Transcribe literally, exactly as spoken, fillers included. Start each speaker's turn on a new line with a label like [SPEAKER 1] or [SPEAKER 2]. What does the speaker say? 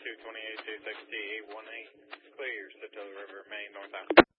[SPEAKER 1] two twenty-eight two sixty eight one eight, clear, Satilla River, Maine, northbound.